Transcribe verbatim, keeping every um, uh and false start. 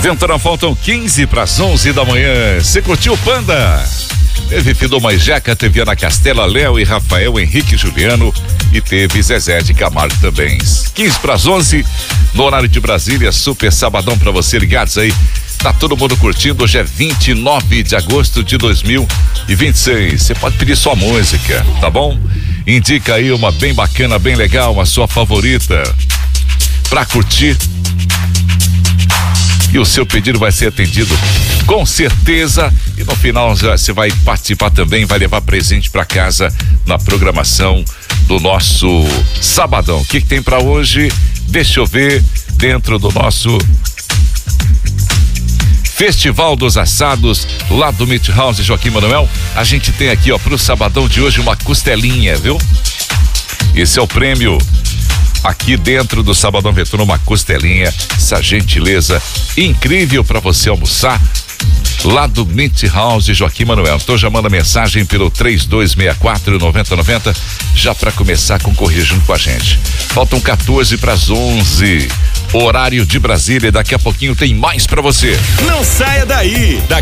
Ventura, faltam quinze para as onze da manhã. Você curtiu o Panda? Teve Fidoma e Jeca, teve Ana Castela, Léo e Rafael, Henrique e Juliano, e teve Zezé de Camargo também. quinze para as onze, no horário de Brasília, super sabadão para você, ligados aí. Tá todo mundo curtindo. Hoje é vinte e nove de agosto de dois mil e vinte e seis. Você pode pedir sua música, tá bom? Indica aí uma bem bacana, bem legal, a sua favorita pra curtir. E o seu pedido vai ser atendido com certeza. E no final você vai participar também, vai levar presente para casa na programação do nosso sabadão. O que, que tem para hoje? Deixa eu ver. Dentro do nosso Festival dos Assados, lá do Meat House Joaquim Manuel, a gente tem aqui, ó, pro sabadão de hoje uma costelinha, viu? Esse é o prêmio. Aqui dentro do Sabadão Ventura, uma costelinha, essa gentileza incrível para você almoçar, lá do Meat House Joaquim Manuel. Então já manda mensagem pelo três dois seis quatro nove zero nove zero, já para começar a concorrer junto com a gente. Faltam quatorze para as onze, horário de Brasília. Daqui a pouquinho tem mais para você. Não saia daí. Daqui